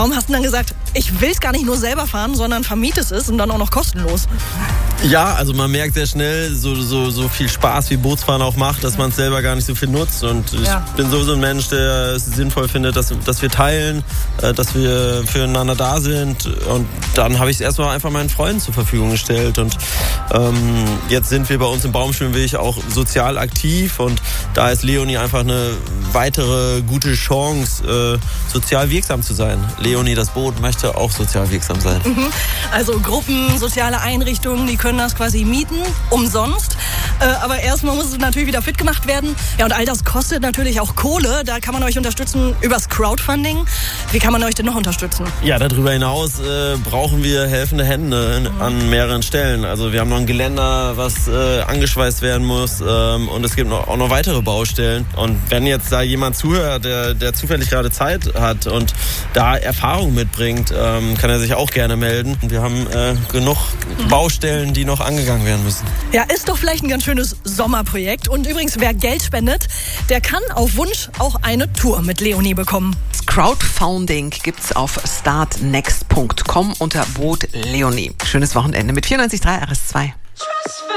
Warum hast du dann gesagt, ich will es gar nicht nur selber fahren, sondern vermietest es und dann auch noch kostenlos? Ja, also man merkt sehr schnell, so viel Spaß wie Bootsfahren auch macht, dass man es selber gar nicht so viel nutzt. Und ich bin sowieso ein Mensch, der es sinnvoll findet, dass wir teilen, dass wir füreinander da sind. Und dann habe ich es erstmal einfach meinen Freunden zur Verfügung gestellt. Und jetzt sind wir bei uns im Baumschwimmweg auch sozial aktiv. Und da ist Leonie einfach eine weitere gute Chance, sozial wirksam zu sein. Leonie, das Boot, möchte auch sozial wirksam sein. Also Gruppen, soziale Einrichtungen, die können das quasi mieten, umsonst. Aber erstmal muss es natürlich wieder fit gemacht werden. Ja, und all das kostet natürlich auch Kohle. Da kann man euch unterstützen übers Crowdfunding. Wie kann man euch denn noch unterstützen? Ja, darüber hinaus brauchen wir helfende Hände an mehreren Stellen. Also wir haben noch ein Geländer, was angeschweißt werden muss. Und es gibt auch noch weitere Baustellen. Und wenn jetzt da jemand zuhört, der zufällig gerade Zeit hat und da Erfahrung mitbringt, kann er sich auch gerne melden. Wir haben genug Baustellen, die noch angegangen werden müssen. Ja, ist doch vielleicht ein ganz schönes Sommerprojekt. Und übrigens, wer Geld spendet, der kann auf Wunsch auch eine Tour mit Leonie bekommen. Das Crowdfunding gibt's auf startnext.com unter Boot Leonie. Schönes Wochenende mit 94.3 RS2.